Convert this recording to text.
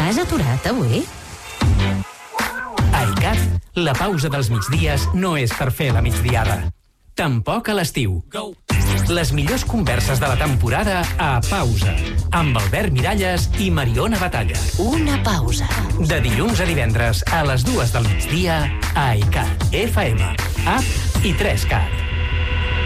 Has aturat avui? A ICAT, la pausa dels migdies no és per fer la migdiada. Tampoc a l'estiu. Les millors converses de la temporada a Pausa, amb Albert Miralles i Mariona Batalla. Una pausa. De dilluns a divendres a les 2 del migdia a ICAT FM, app i 3CAT.